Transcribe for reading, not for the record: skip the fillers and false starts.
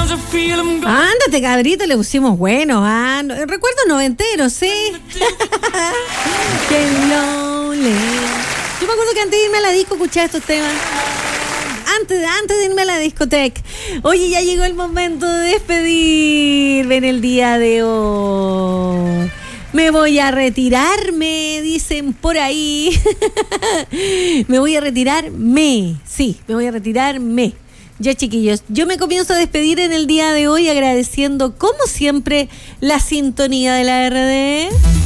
Ándate, cabrito, le pusimos buenos. Recuerdos noventeros, ¿sí? Qué lonely. Yo me acuerdo que antes de irme a la disco escuchaba estos temas. Antes de irme a la discoteca. Oye, ya llegó el momento de despedirme en el día de hoy. Me voy a retirarme, dicen por ahí. Me voy a retirarme. Sí, me voy a retirarme. Ya, chiquillos, yo me comienzo a despedir en el día de hoy agradeciendo, como siempre, la sintonía de la RD.